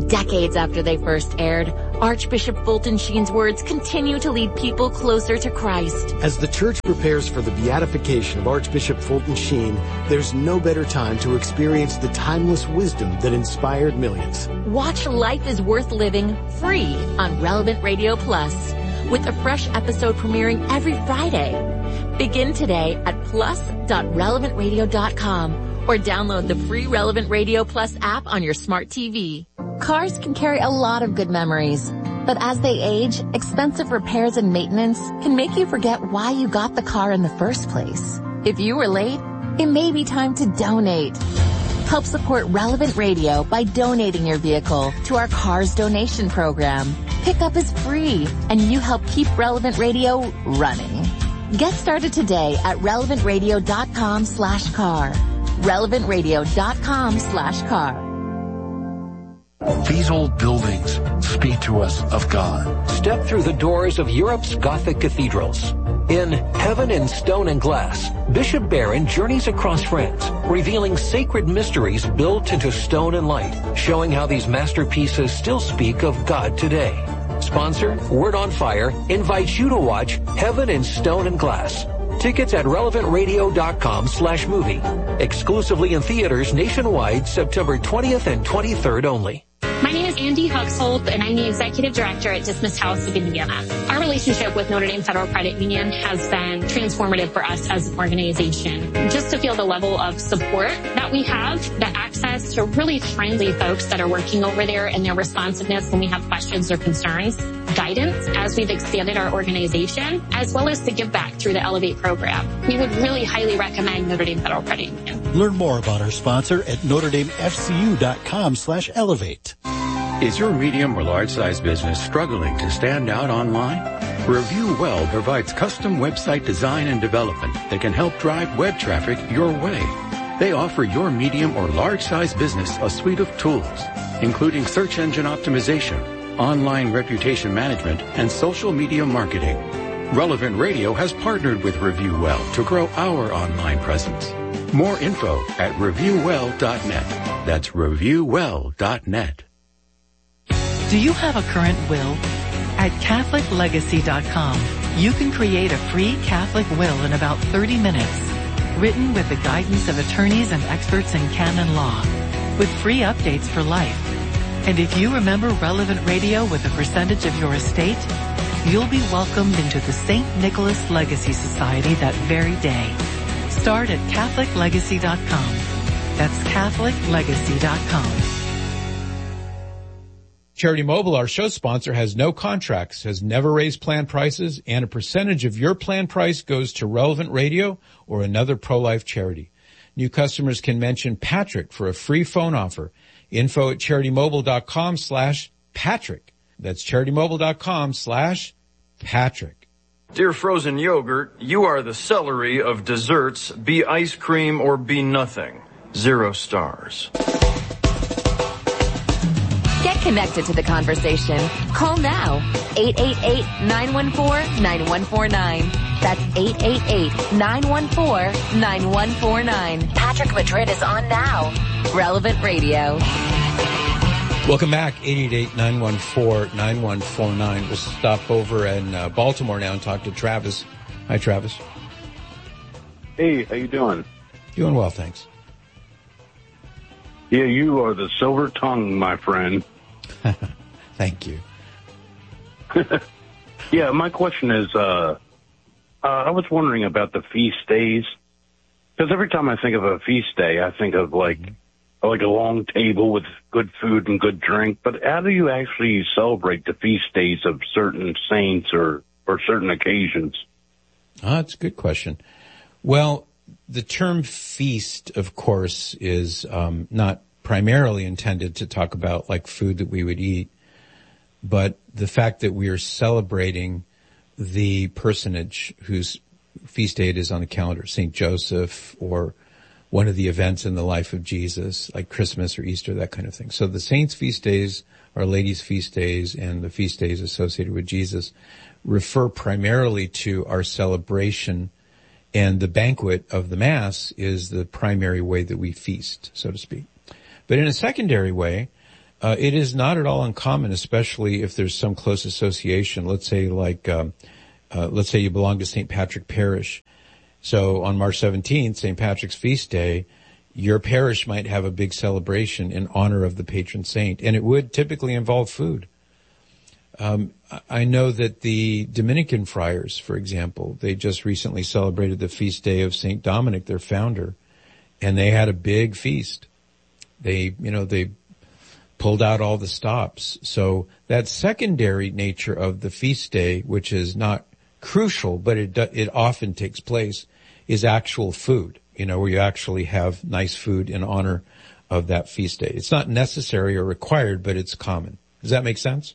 Decades after they first aired, Archbishop Fulton Sheen's words continue to lead people closer to Christ. As the church prepares for the beatification of Archbishop Fulton Sheen, there's no better time to experience the timeless wisdom that inspired millions. Watch Life is Worth Living free on Relevant Radio Plus, with a fresh episode premiering every Friday. Begin today at plus.relevantradio.com or download the free Relevant Radio Plus app on your smart TV. Cars can carry a lot of good memories, but as they age, expensive repairs and maintenance can make you forget why you got the car in the first place. If you were late, it may be time to donate. Help support Relevant Radio by donating your vehicle to our Cars Donation Program. Pickup is free, and you help keep Relevant Radio running. Get started today at relevantradio.com/car. relevantradio.com/car. These old buildings speak to us of God. Step through the doors of Europe's Gothic cathedrals. In Heaven in Stone and Glass, Bishop Barron journeys across France, revealing sacred mysteries built into stone and light, showing how these masterpieces still speak of God today. Sponsor, Word on Fire, invites you to watch Heaven in Stone and Glass. Tickets at relevantradio.com/movie. Exclusively in theaters nationwide, September 20th and 23rd only. My name is Andy Huxholt, and I'm the Executive Director at Dismissed House of Indiana. Our relationship with Notre Dame Federal Credit Union has been transformative for us as an organization. Just to feel the level of support that we have, the access to really friendly folks that are working over there, and their responsiveness when we have questions or concerns, guidance as we've expanded our organization, as well as to give back through the Elevate program. We would really highly recommend Notre Dame Federal Credit Union. Learn more about our sponsor at NotreDameFCU.com/elevate. Is your medium or large size business struggling to stand out online? Review Well provides custom website design and development that can help drive web traffic your way. They offer your medium or large size business a suite of tools, including search engine optimization, online reputation management, and social media marketing. Relevant Radio has partnered with Review Well to grow our online presence. More info at reviewwell.net. That's reviewwell.net. Do you have a current will? At CatholicLegacy.com, you can create a free Catholic will in about 30 minutes, written with the guidance of attorneys and experts in canon law, with free updates for life. And if you remember Relevant Radio with a percentage of your estate, you'll be welcomed into the St. Nicholas Legacy Society that very day. Start at CatholicLegacy.com. That's CatholicLegacy.com. Charity Mobile, our show sponsor, has no contracts, has never raised plan prices, and a percentage of your plan price goes to Relevant Radio or another pro-life charity. New customers can mention Patrick for a free phone offer. Info at CharityMobile.com/Patrick. That's CharityMobile.com/Patrick. Dear frozen yogurt, you are the celery of desserts. Be ice cream or be nothing. 0 stars. Get connected to the conversation. Call now. 888-914-9149. That's 888-914-9149. Patrick Madrid is on now. Relevant Radio. Welcome back. 888-914-9149. We'll stop over in Baltimore now and talk to Travis. Hi, Travis. Hey, how you doing? Doing well, thanks. Yeah, you are the silver tongue, my friend. Thank you. Yeah, my question is, I was wondering about the feast days. Because every time I think of a feast day, I think of like a long table with good food and good drink. But how do you actually celebrate the feast days of certain saints or certain occasions? That's a good question. Well, the term feast, of course, is not primarily intended to talk about like food that we would eat, but the fact that we are celebrating the personage whose feast day it is on the calendar, St. Joseph, or one of the events in the life of Jesus, like Christmas or Easter, that kind of thing. So the saints' feast days, Our Lady's feast days, and the feast days associated with Jesus refer primarily to our celebration, and the banquet of the Mass is the primary way that we feast, so to speak. But in a secondary way, It is not at all uncommon, especially if there's some close association. Let's say let's say you belong to St. Patrick Parish. So on March 17th, St. Patrick's feast day, your parish might have a big celebration in honor of the patron saint, and it would typically involve food. I know that the Dominican friars, for example, they just recently celebrated the feast day of St. Dominic, their founder, and they had a big feast. They pulled out all the stops. So that secondary nature of the feast day, which is not crucial, but it often takes place, is actual food, where you actually have nice food in honor of that feast day. It's not necessary or required, but it's common. Does that make sense?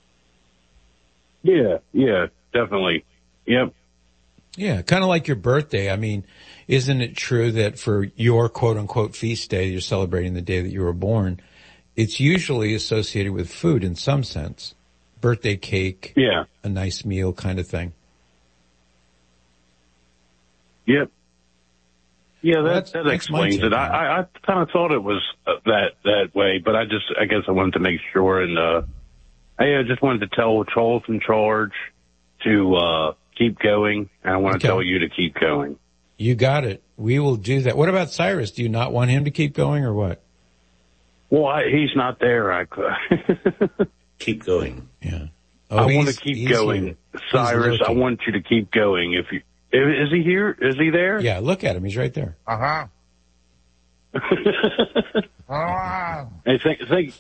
Yeah, definitely. Yep. Yeah, kind of like your birthday. I mean, isn't it true that for your quote-unquote feast day, you're celebrating the day that you were born, it's usually associated with food in some sense. Birthday cake, a nice meal kind of thing. Yep. Yeah, that explains it. I kind of thought it was that way, but I guess I wanted to make sure, and I just wanted to tell Charles in charge to keep going, and I want to tell you to keep going. You got it. We will do that. What about Cyrus? Do you not want him to keep going, or what? Well, he's not there. Keep going. Yeah. I want to keep going. Here. Cyrus, I want you to keep going. Is he here? Is he there? Yeah, look at him. He's right there. Uh-huh. Hey, thank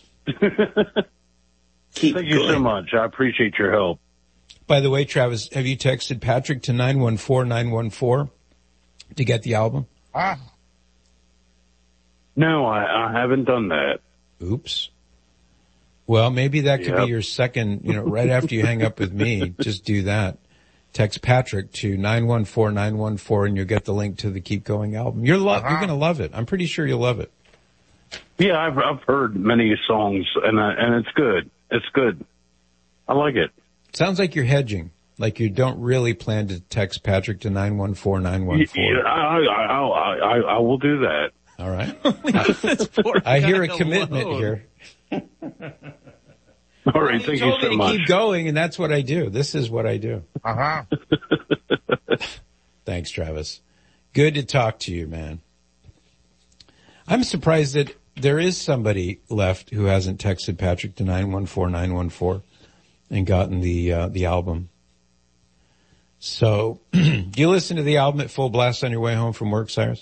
you so much. I appreciate your help. By the way, Travis, have you texted Patrick to 914-914 to get the album? No, I haven't done that. Oops. Well, maybe that could be your second, right after you hang up with me, just do that. Text Patrick to 914-914 and you'll get the link to the Keep Going album. You're going to love it. I'm pretty sure you'll love it. Yeah, I've heard many songs and it's good. It's good. I like it. Sounds like you're hedging. Like you don't really plan to text Patrick to 914-914. Yeah, I will do that. All right. I hear a commitment here. All right, thank you so much. Keep going, and that's what I do. This is what I do. Thanks, Travis. Good to talk to you, man. I'm surprised that there is somebody left who hasn't texted Patrick to 914-914 and gotten the album. So, do you listen to the album at full blast on your way home from work, Cyrus?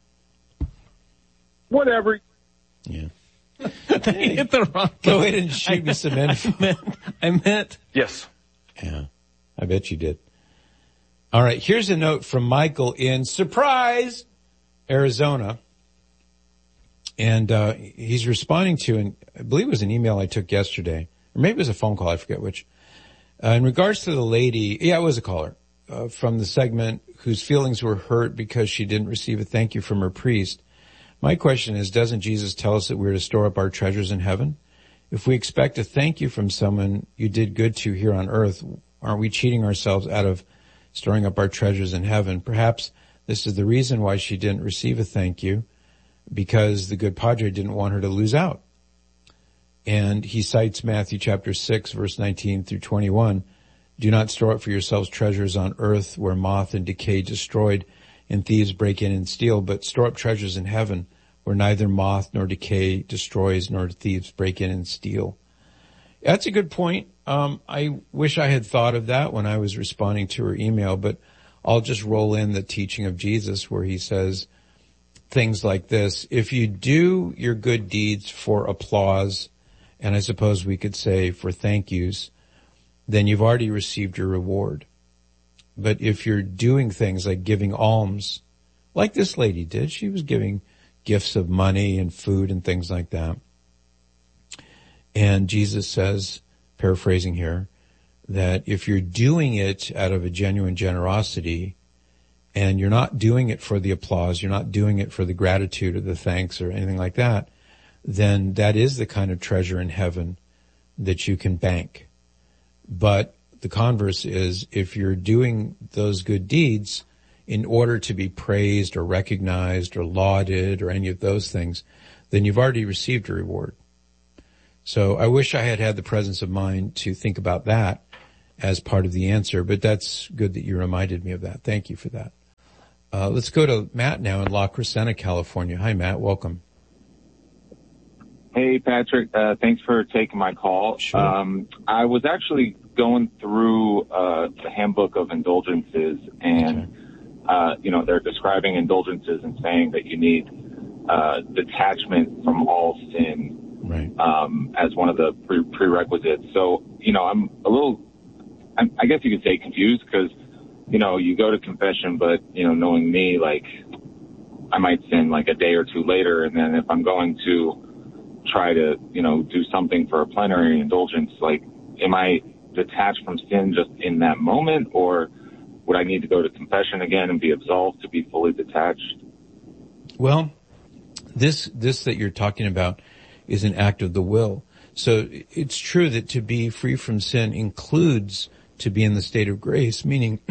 Whatever. Yeah. Hit the wrong. Go ahead and shoot me some info. I meant. Yes. Yeah. I bet you did. All right. Here's a note from Michael in Surprise, Arizona. And, he's responding to, and I believe it was an email I took yesterday, or maybe it was a phone call. I forget which. In regards to the lady, it was a caller, from the segment whose feelings were hurt because she didn't receive a thank you from her priest. My question is, doesn't Jesus tell us that we're to store up our treasures in heaven? If we expect a thank you from someone you did good to here on earth, aren't we cheating ourselves out of storing up our treasures in heaven? Perhaps this is the reason why she didn't receive a thank you, because the good padre didn't want her to lose out. And he cites Matthew chapter 6, verse 19 through 21. Do not store up for yourselves treasures on earth where moth and decay destroyed and thieves break in and steal, but store up treasures in heaven where neither moth nor decay destroys nor thieves break in and steal. That's a good point. I wish I had thought of that when I was responding to her email, but I'll just roll in the teaching of Jesus where he says things like this. If you do your good deeds for applause, and I suppose we could say for thank yous, then you've already received your reward. But if you're doing things like giving alms, like this lady did, she was giving gifts of money and food and things like that. And Jesus says, paraphrasing here, that if you're doing it out of a genuine generosity and you're not doing it for the applause, you're not doing it for the gratitude or the thanks or anything like that, then that is the kind of treasure in heaven that you can bank. But the converse is, if you're doing those good deeds in order to be praised or recognized or lauded or any of those things, then you've already received a reward. So I wish I had the presence of mind to think about that as part of the answer, but that's good that you reminded me of that. Thank you for that. Let's go to Matt now in La Crescenta, California. Hi, Matt. Welcome. Hey, Patrick. Thanks for taking my call. Sure. I was actually going through the Handbook of Indulgences, and they're describing indulgences and saying that you need detachment from all sin, right, as one of the prerequisites. So, I'm a little, I guess you could say, confused because, you go to confession, but, knowing me, like, I might sin like a day or two later, and then if I'm going to try to, do something for a plenary indulgence, like, am I detached from sin just in that moment, or would I need to go to confession again and be absolved to be fully detached? Well, this that you're talking about is an act of the will. So it's true that to be free from sin includes to be in the state of grace, meaning,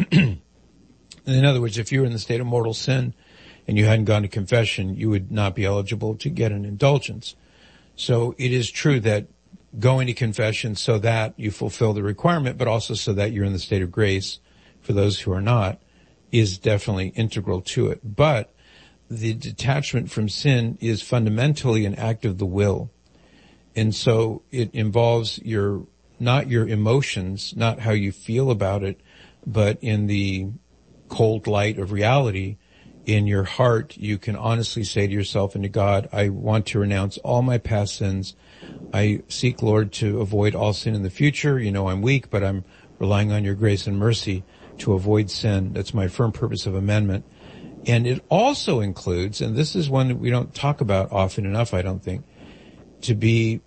in other words, if you were in the state of mortal sin and you hadn't gone to confession, you would not be eligible to get an indulgence. So it is true that going to confession so that you fulfill the requirement, but also so that you're in the state of grace for those who are not, is definitely integral to it. But the detachment from sin is fundamentally an act of the will. And so it involves not your emotions, not how you feel about it, but in the cold light of reality, in your heart, you can honestly say to yourself and to God, I want to renounce all my past sins. I seek, Lord, to avoid all sin in the future. I'm weak, but I'm relying on your grace and mercy to avoid sin. That's my firm purpose of amendment. And it also includes, and this is one that we don't talk about often enough, I don't think, to be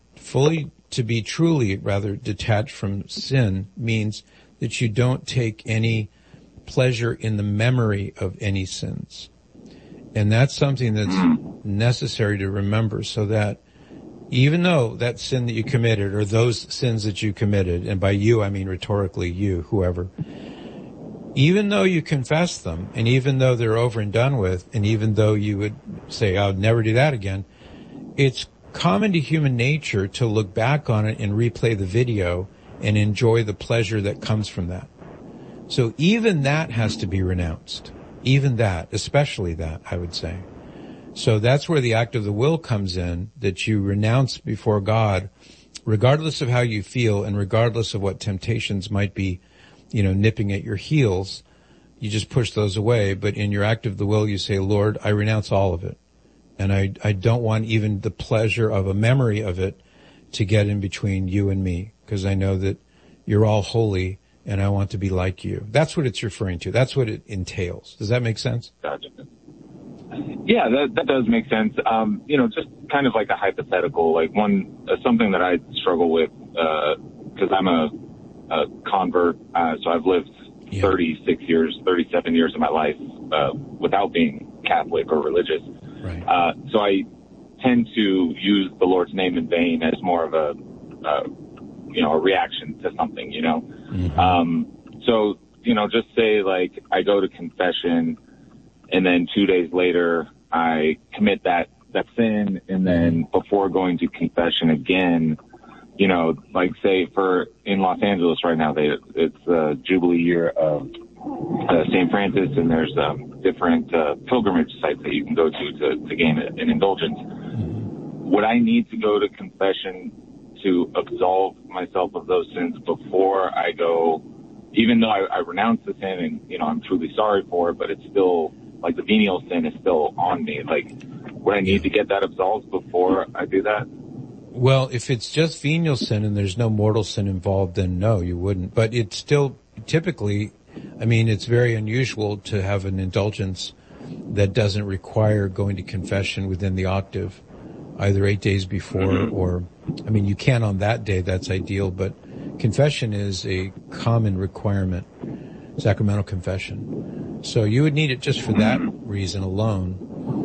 truly detached from sin means that you don't take any pleasure in the memory of any sins. And that's something that's necessary to remember, so that even though that sin that you committed, or those sins that you committed, and by you I mean rhetorically you, whoever, even though you confess them, and even though they're over and done with, and even though you would say, I'll never do that again, it's common to human nature to look back on it and replay the video and enjoy the pleasure that comes from that. So even that has to be renounced. Even that, especially that, I would say. So that's where the act of the will comes in, that you renounce before God, regardless of how you feel and regardless of what temptations might be, nipping at your heels. You just push those away. But in your act of the will, you say, Lord, I renounce all of it. And I don't want even the pleasure of a memory of it to get in between you and me, because I know that you're all holy and I want to be like you. That's what it's referring to. That's what it entails. Does that make sense? Gotcha. Yeah, that does make sense. Just kind of like a hypothetical, like something that I struggle with, because I'm a convert, so I've lived 37 years of my life without being Catholic or religious. Right. So I tend to use the Lord's name in vain as more of a reaction to something, Mm-hmm. So, just say like I go to confession and then 2 days later I commit that sin, and then before going to confession again, like say in Los Angeles right now, it's the Jubilee year of St. Francis, and there's different pilgrimage sites that you can go to gain an indulgence. Would I need to go to confession to absolve myself of those sins before I go, even though I renounce the sin and, I'm truly sorry for it, but it's still, like, the venial sin is still on me. Like, would I need to get that absolved before I do that? Well, if it's just venial sin and there's no mortal sin involved, then no, you wouldn't. But it's still typically, it's very unusual to have an indulgence that doesn't require going to confession within the octave, either 8 days before or, you can on that day, that's ideal, but confession is a common requirement, sacramental confession. So you would need it just for that reason alone.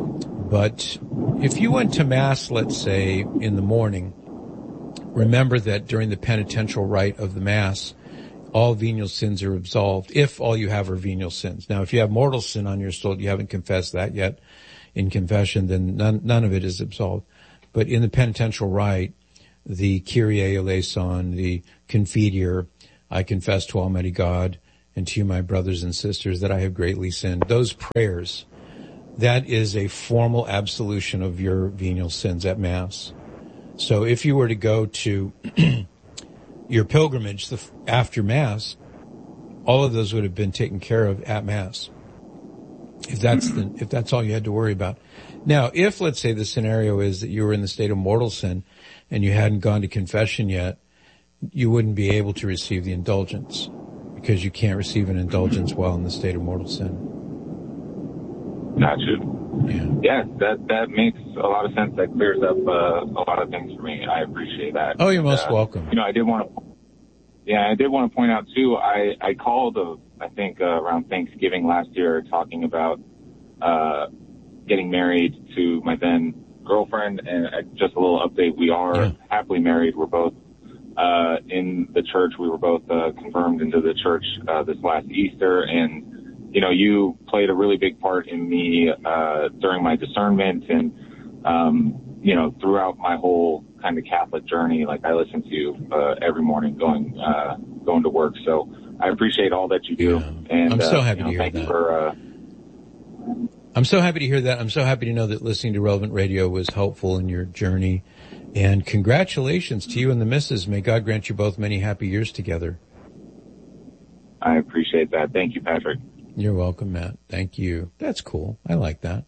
But if you went to Mass, let's say, in the morning, remember that during the penitential rite of the Mass, all venial sins are absolved, if all you have are venial sins. Now, if you have mortal sin on your soul, you haven't confessed that yet in confession, then none of it is absolved. But in the penitential rite, the Kyrie eleison, the Confiteor, I confess to Almighty God and to you, my brothers and sisters, that I have greatly sinned. Those prayers, that is a formal absolution of your venial sins at Mass. So if you were to go to your pilgrimage after Mass, all of those would have been taken care of at Mass. If that's all you had to worry about. Now, if, let's say, the scenario is that you were in the state of mortal sin and you hadn't gone to confession yet, you wouldn't be able to receive the indulgence because you can't receive an indulgence while in the state of mortal sin. Gotcha. Yeah, that makes a lot of sense. That clears up a lot of things for me. I appreciate that. Oh, you're most welcome. I did want to point out too. I called I think around Thanksgiving last year, talking about getting married to my then girlfriend, and just a little update. We are happily married. We're both in the church. We were both confirmed into the church this last Easter, and you played a really big part in me during my discernment, and throughout my whole kind of Catholic journey. Like, I listen to you every morning going to work. So I appreciate all that you do. And I'm so happy to hear thank that. You for, I'm so happy to hear that. I'm so happy to know that listening to Relevant Radio was helpful in your journey. And congratulations to you and the missus. May God grant you both many happy years together. I appreciate that. Thank you, Patrick. You're welcome, Matt. Thank you. That's cool. I like that.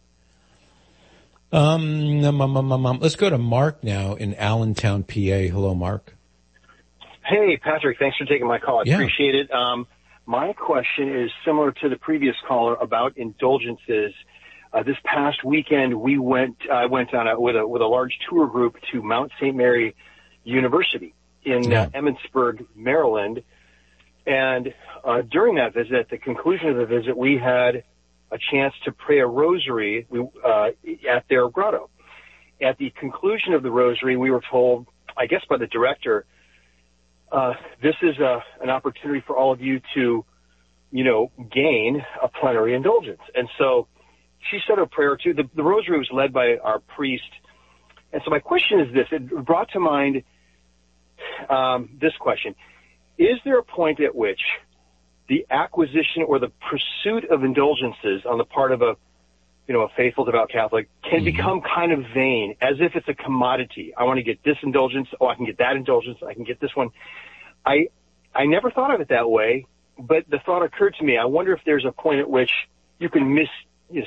Let's go to Mark now in Allentown, PA. Hello, Mark. Hey, Patrick. Thanks for taking my call. I appreciate it. My question is similar to the previous caller about indulgences. This past weekend, I went on with a large tour group to Mount St. Mary University in Emmitsburg, Maryland. And during that visit, at the conclusion of the visit, we had a chance to pray a rosary at their grotto. At the conclusion of the rosary, we were told, I guess by the director, this is an opportunity for all of you to, gain a plenary indulgence. And so she said a prayer or two. The rosary was led by our priest. And so my question is this. It brought to mind this question. Is there a point at which the acquisition or the pursuit of indulgences on the part of a faithful, devout Catholic can become kind of vain, as if it's a commodity? I want to get this indulgence. Oh, I can get that indulgence. I can get this one. I never thought of it that way, but the thought occurred to me. I wonder if there's a point at which you can misuse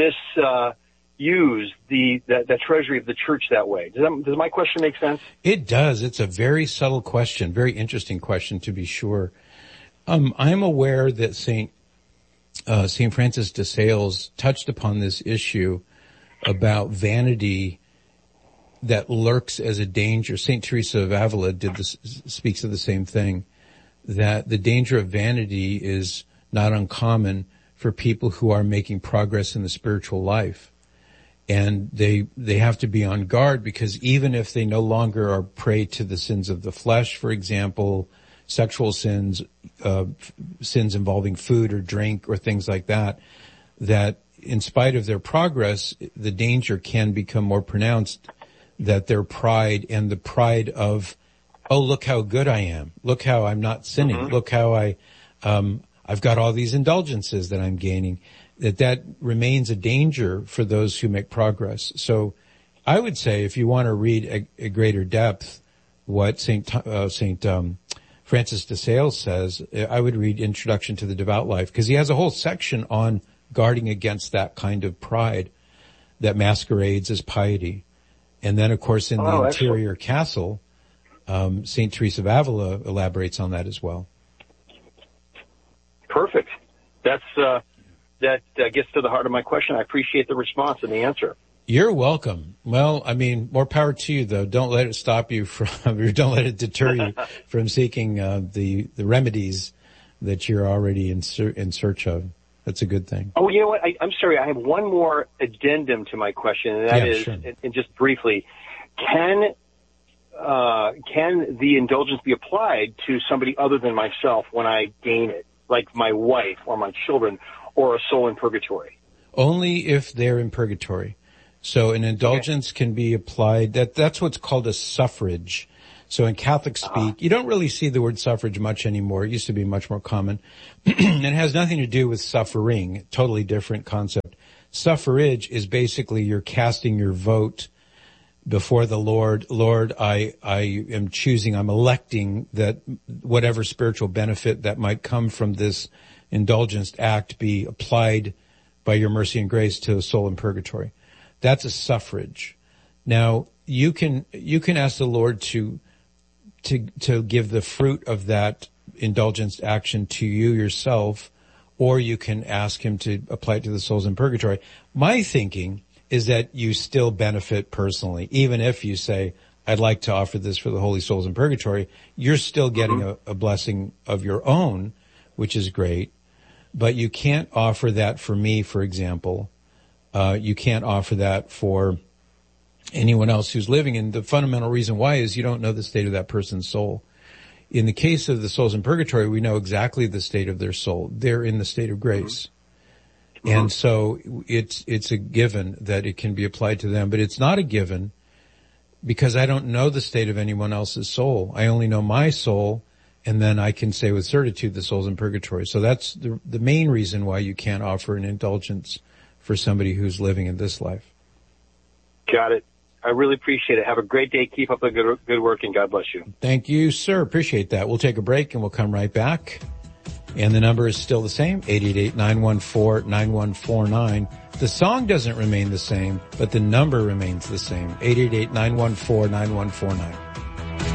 the treasury of the church that way. Does my question make sense? It does. It's a very subtle question, very interesting question, to be sure. I'm aware that St. Francis de Sales touched upon this issue about vanity that lurks as a danger. St. Teresa of Avila speaks of the same thing, that the danger of vanity is not uncommon for people who are making progress in the spiritual life. And they have to be on guard, because even if they no longer are prey to the sins of the flesh, for example, sexual sins, sins involving food or drink or things like that, that in spite of their progress, the danger can become more pronounced, that their pride and the pride of, oh, look how good I am. Look how I'm not sinning. Look how I've got all these indulgences that I'm gaining. That remains a danger for those who make progress. So I would say, if you want to read a greater depth what St. Francis de Sales says, I would read Introduction to the Devout Life, because he has a whole section on guarding against that kind of pride that masquerades as piety. And then, of course, in the Interior Castle, St. Teresa of Avila elaborates on that as well. Perfect. That gets to the heart of my question. I appreciate the response and the answer. You're welcome. Well, I mean, more power to you, though. Don't let it stop you from, or don't let it deter you from seeking the remedies that you're already in search of. That's a good thing. Oh, you know what? I'm sorry. I have one more addendum to my question, and that is, sure. and just briefly, can the indulgence be applied to somebody other than myself when I gain it, like my wife or my children or a soul in purgatory? Only if they're in purgatory. So an indulgence can be applied. That's what's called a suffrage. So in Catholic speak, you don't really see the word suffrage much anymore. It used to be much more common. It has nothing to do with suffering. Totally different concept. Suffrage is basically you're casting your vote before the Lord. Lord, I am choosing, I'm electing that whatever spiritual benefit that might come from this indulgence act be applied by your mercy and grace to a soul in purgatory. That's a suffrage. Now, you can ask the Lord to give the fruit of that indulgence action to you yourself, or you can ask him to apply it to the souls in purgatory. My thinking is that you still benefit personally. Even if you say, I'd like to offer this for the holy souls in purgatory, you're still getting a blessing of your own, which is great. But you can't offer that for me, for example. You can't offer that for anyone else who's living. And the fundamental reason why is you don't know the state of that person's soul. In the case of the souls in purgatory, we know exactly the state of their soul. They're in the state of grace. And so it's a given that it can be applied to them, but it's not a given because I don't know the state of anyone else's soul. I only know my soul, and then I can say with certitude the soul's in purgatory. So that's the main reason why you can't offer an indulgence for somebody who's living in this life. Got it. I really appreciate it. Have a great day. Keep up the good work, and God bless you. Thank you, sir. Appreciate that. We'll take a break, and we'll come right back. And the number is still the same, 888-914-9149. The song doesn't remain the same, but the number remains the same, 888-914-9149.